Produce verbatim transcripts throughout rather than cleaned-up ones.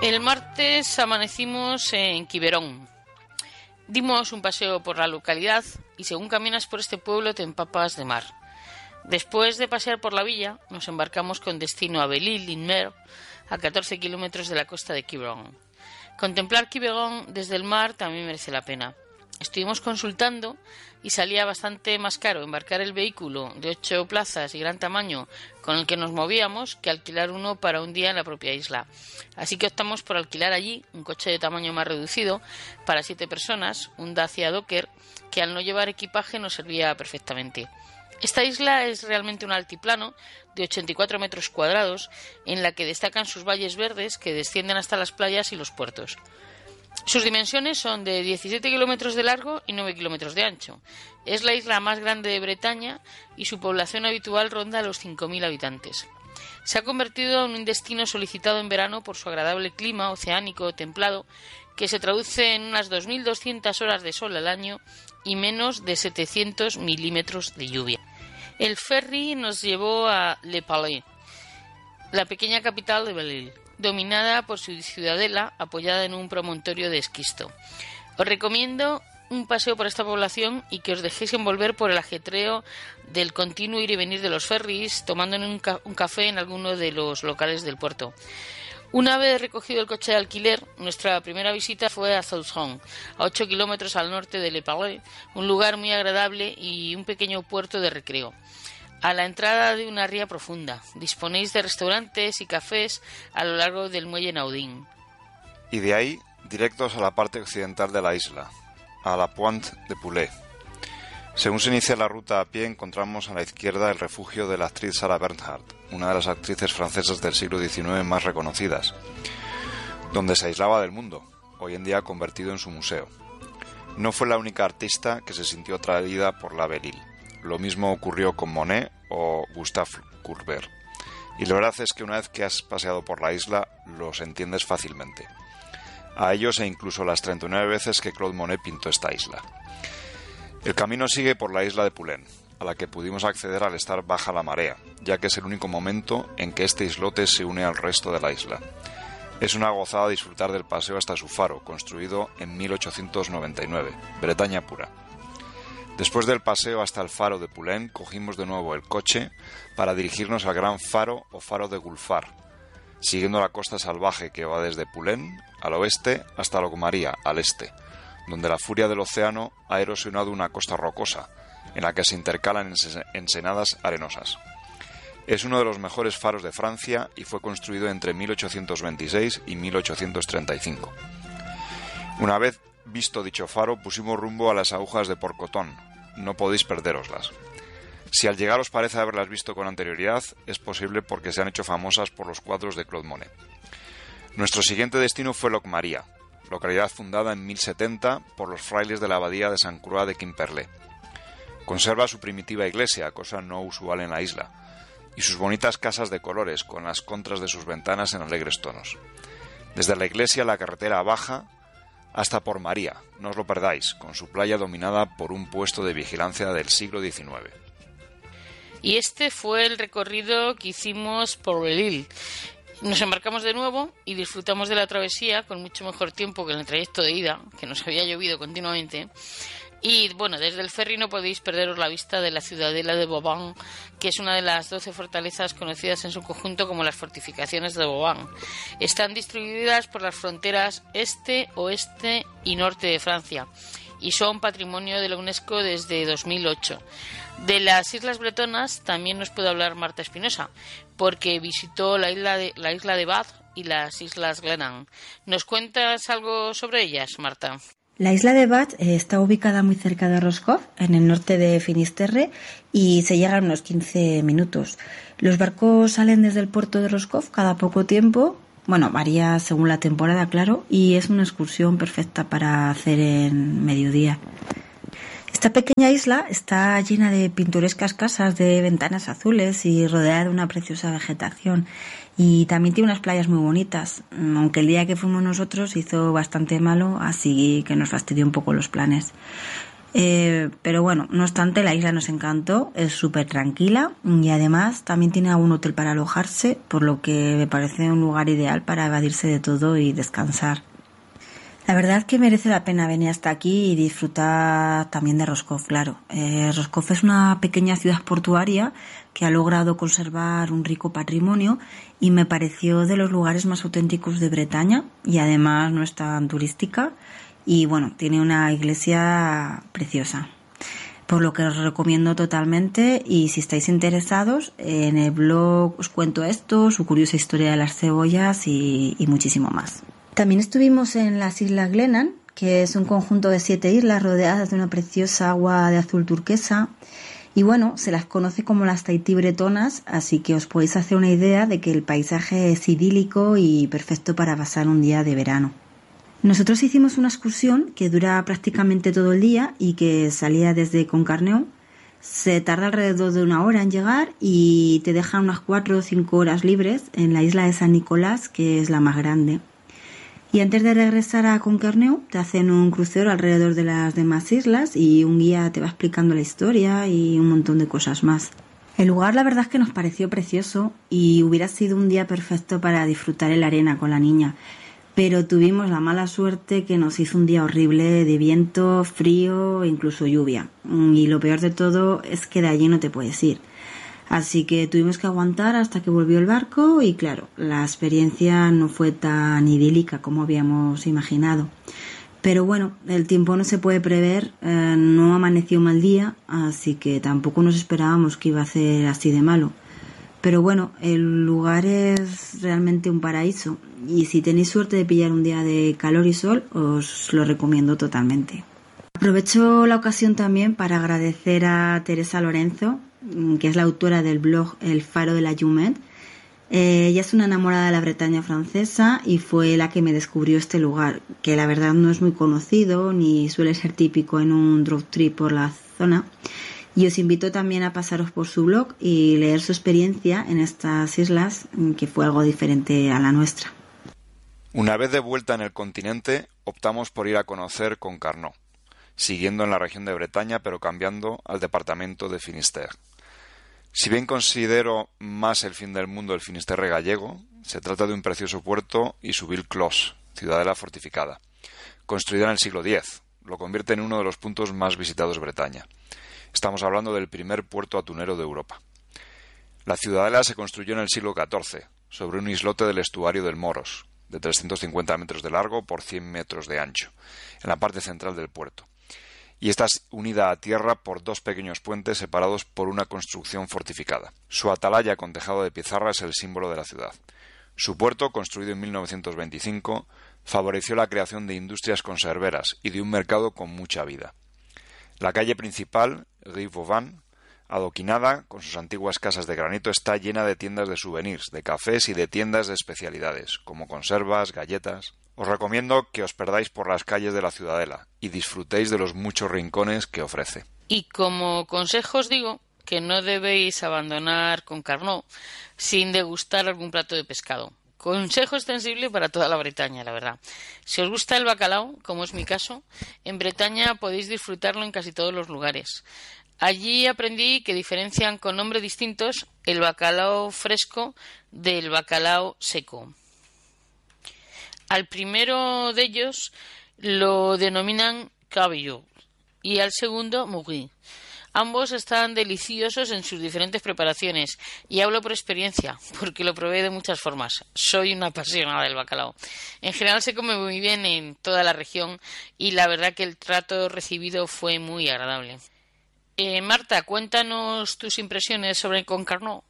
El martes amanecimos en Quiberón. Dimos un paseo por la localidad y según caminas por este pueblo te empapas de mar. Después de pasear por la villa, nos embarcamos con destino a Belle-Île-en-Mer, a catorce kilómetros de la costa de Quiberon. Contemplar Quiberon desde el mar también merece la pena. Estuvimos consultando y salía bastante más caro embarcar el vehículo de ocho plazas y gran tamaño con el que nos movíamos que alquilar uno para un día en la propia isla. Así que optamos por alquilar allí un coche de tamaño más reducido para siete personas, un Dacia Docker, que al no llevar equipaje nos servía perfectamente. Esta isla es realmente un altiplano de ochenta y cuatro metros cuadrados en la que destacan sus valles verdes que descienden hasta las playas y los puertos. Sus dimensiones son de diecisiete kilómetros de largo y nueve kilómetros de ancho. Es la isla más grande de Bretaña y su población habitual ronda los cinco mil habitantes. Se ha convertido en un destino solicitado en verano por su agradable clima oceánico templado, que se traduce en unas dos mil doscientas horas de sol al año y menos de setecientos milímetros de lluvia. El ferry nos llevó a Le Palais, la pequeña capital de Belle-Île, dominada por su ciudadela apoyada en un promontorio de esquisto. Os recomiendo un paseo por esta población y que os dejéis envolver por el ajetreo del continuo ir y venir de los ferries, tomando un, ca- un café en alguno de los locales del puerto. Una vez recogido el coche de alquiler, nuestra primera visita fue a Soissons, a ocho kilómetros al norte de Le Palais, un lugar muy agradable y un pequeño puerto de recreo. A la entrada de una ría profunda, disponéis de restaurantes y cafés a lo largo del muelle Naudin. Y de ahí, directos a la parte occidental de la isla, a la Pointe de Poulet. Según se inicia la ruta a pie, encontramos a la izquierda el refugio de la actriz Sarah Bernhardt, una de las actrices francesas del siglo diecinueve más reconocidas, donde se aislaba del mundo, hoy en día convertido en su museo. No fue la única artista que se sintió atraída por la Belle-Île. Lo mismo ocurrió con Monet o Gustave Courbet. Y la verdad es que una vez que has paseado por la isla, los entiendes fácilmente. A ellos e incluso las treinta y nueve veces que Claude Monet pintó esta isla. El camino sigue por la isla de Poulen, a la que pudimos acceder al estar baja la marea, ya que es el único momento en que este islote se une al resto de la isla. Es una gozada disfrutar del paseo hasta su faro, construido en mil ochocientos noventa y nueve, Bretaña pura. Después del paseo hasta el faro de Poulen, cogimos de nuevo el coche para dirigirnos al gran faro o faro de Gulfar, siguiendo la costa salvaje que va desde Poulen al oeste hasta Locmaria al este, donde la furia del océano ha erosionado una costa rocosa, en la que se intercalan ensenadas arenosas. Es uno de los mejores faros de Francia y fue construido entre mil ochocientos veintiséis y mil ochocientos treinta y cinco. Una vez visto dicho faro, pusimos rumbo a las agujas de Port Coton. No podéis perderoslas. Si al llegar os parece haberlas visto con anterioridad, es posible porque se han hecho famosas por los cuadros de Claude Monet. Nuestro siguiente destino fue Locmaria, localidad fundada en mil setenta por los frailes de la abadía de Saint Croix de Quimperlé. Conserva su primitiva iglesia, cosa no usual en la isla, y sus bonitas casas de colores con las contras de sus ventanas en alegres tonos. Desde la iglesia la carretera baja hasta Port Maria, no os lo perdáis, con su playa dominada por un puesto de vigilancia del siglo diecinueve. Y este fue el recorrido que hicimos por Belle-Île. Nos embarcamos de nuevo y disfrutamos de la travesía con mucho mejor tiempo que en el trayecto de ida, que nos había llovido continuamente. Y bueno, desde el ferry no podéis perderos la vista de la ciudadela de Vauban, que es una de las doce fortalezas conocidas en su conjunto como las fortificaciones de Vauban. Están distribuidas por las fronteras este, oeste y norte de Francia y son patrimonio de la UNESCO desde dos mil ocho. De las islas bretonas también nos puede hablar Marta Espinosa, porque visitó la isla de, la isla de Bath y las islas Glenann. ¿Nos cuentas algo sobre ellas, Marta? La isla de Bath eh, está ubicada muy cerca de Roscoff, en el norte de Finisterre, y se llega en unos quince minutos. Los barcos salen desde el puerto de Roscoff cada poco tiempo, bueno, varía según la temporada, claro, y es una excursión perfecta para hacer en mediodía. Esta pequeña isla está llena de pintorescas casas de ventanas azules y rodeada de una preciosa vegetación. Y también tiene unas playas muy bonitas, aunque el día que fuimos nosotros hizo bastante malo, así que nos fastidió un poco los planes. Eh, pero bueno, no obstante, la isla nos encantó, es súper tranquila y además también tiene algún hotel para alojarse, por lo que me parece un lugar ideal para evadirse de todo y descansar. La verdad es que merece la pena venir hasta aquí y disfrutar también de Roscoff, claro. Eh, Roscoff es una pequeña ciudad portuaria que ha logrado conservar un rico patrimonio y me pareció de los lugares más auténticos de Bretaña y además no es tan turística y bueno, tiene una iglesia preciosa. Por lo que os recomiendo totalmente y si estáis interesados, en el blog os cuento esto, su curiosa historia de las cebollas y, y muchísimo más. También estuvimos en las Islas Glennan, que es un conjunto de siete islas rodeadas de una preciosa agua de azul turquesa. Y bueno, se las conoce como las Tahití bretonas, así que os podéis hacer una idea de que el paisaje es idílico y perfecto para pasar un día de verano. Nosotros hicimos una excursión que dura prácticamente todo el día y que salía desde Concarneau. Se tarda alrededor de una hora en llegar y te dejan unas cuatro o cinco horas libres en la isla de San Nicolás, que es la más grande. Y antes de regresar a Concarneau te hacen un crucero alrededor de las demás islas y un guía te va explicando la historia y un montón de cosas más. El lugar la verdad es que nos pareció precioso y hubiera sido un día perfecto para disfrutar en la arena con la niña. Pero tuvimos la mala suerte que nos hizo un día horrible de viento, frío e incluso lluvia. Y lo peor de todo es que de allí no te puedes ir. Así que tuvimos que aguantar hasta que volvió el barco y claro, la experiencia no fue tan idílica como habíamos imaginado. Pero bueno, el tiempo no se puede prever, eh, no amaneció mal día, así que tampoco nos esperábamos que iba a ser así de malo. Pero bueno, el lugar es realmente un paraíso y si tenéis suerte de pillar un día de calor y sol, os lo recomiendo totalmente. Aprovecho la ocasión también para agradecer a Teresa Lorenzo, que es la autora del blog El Faro de la Jumet. Eh, ella es una enamorada de la Bretaña francesa y fue la que me descubrió este lugar, que la verdad no es muy conocido ni suele ser típico en un road trip por la zona. Y os invito también a pasaros por su blog y leer su experiencia en estas islas, que fue algo diferente a la nuestra. Una vez de vuelta en el continente, optamos por ir a conocer Concarneau, siguiendo en la región de Bretaña pero cambiando al departamento de Finisterre. Si bien considero más el fin del mundo el Finisterre gallego, se trata de un precioso puerto y su ville clos, ciudadela fortificada, construida en el siglo diez, lo convierte en uno de los puntos más visitados de Bretaña. Estamos hablando del primer puerto atunero de Europa. La ciudadela se construyó en el siglo catorce, sobre un islote del estuario del Moros, de trescientos cincuenta metros de largo por cien metros de ancho, en la parte central del puerto. Y está unida a tierra por dos pequeños puentes separados por una construcción fortificada. Su atalaya con tejado de pizarra es el símbolo de la ciudad. Su puerto, construido en mil novecientos veinticinco, favoreció la creación de industrias conserveras y de un mercado con mucha vida. La calle principal, Rue Vauban, adoquinada con sus antiguas casas de granito, está llena de tiendas de souvenirs, de cafés y de tiendas de especialidades, como conservas, galletas. Os recomiendo que os perdáis por las calles de la ciudadela y disfrutéis de los muchos rincones que ofrece. Y como consejo os digo que no debéis abandonar Concarneau sin degustar algún plato de pescado. Consejo extensible para toda la Bretaña, la verdad. Si os gusta el bacalao, como es mi caso, en Bretaña podéis disfrutarlo en casi todos los lugares. Allí aprendí que diferencian con nombres distintos el bacalao fresco del bacalao seco. Al primero de ellos lo denominan cabillaud y al segundo mouris. Ambos están deliciosos en sus diferentes preparaciones y hablo por experiencia porque lo probé de muchas formas. Soy una apasionada del bacalao. En general se come muy bien en toda la región y la verdad que el trato recibido fue muy agradable. Eh, Marta, cuéntanos tus impresiones sobre Concarneau.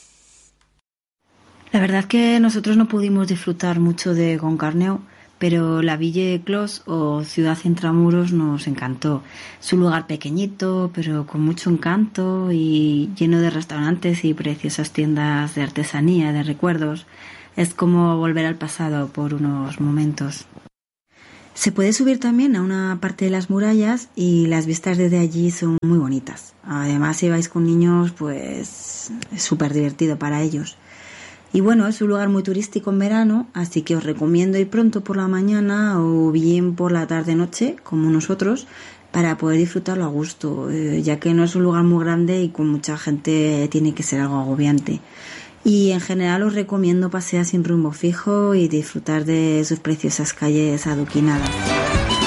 La verdad que nosotros no pudimos disfrutar mucho de Concarneau, pero la Ville Clos o ciudad intramuros nos encantó. Es un lugar pequeñito, pero con mucho encanto y lleno de restaurantes y preciosas tiendas de artesanía, de recuerdos. Es como volver al pasado por unos momentos. Se puede subir también a una parte de las murallas y las vistas desde allí son muy bonitas. Además, si vais con niños, pues es súper divertido para ellos. Y bueno, es un lugar muy turístico en verano, así que os recomiendo ir pronto por la mañana o bien por la tarde-noche, como nosotros, para poder disfrutarlo a gusto, eh, ya que no es un lugar muy grande y con mucha gente tiene que ser algo agobiante. Y en general os recomiendo pasear sin rumbo fijo y disfrutar de sus preciosas calles adoquinadas.